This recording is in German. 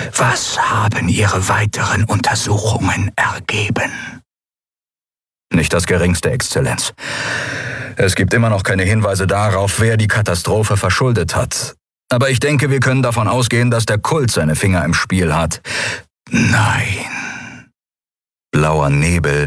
Was haben Ihre weiteren Untersuchungen ergeben? Nicht das geringste, Exzellenz. Es gibt immer noch keine Hinweise darauf, wer die Katastrophe verschuldet hat. Aber ich denke, wir können davon ausgehen, dass der Kult seine Finger im Spiel hat. Nein. Blauer Nebel